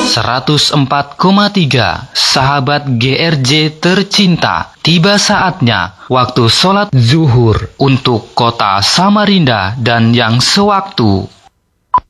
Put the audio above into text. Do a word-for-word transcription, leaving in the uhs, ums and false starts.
seratus empat koma tiga Sahabat G R J tercinta, tiba saatnya waktu sholat zuhur untuk kota Samarinda dan yang sewaktu.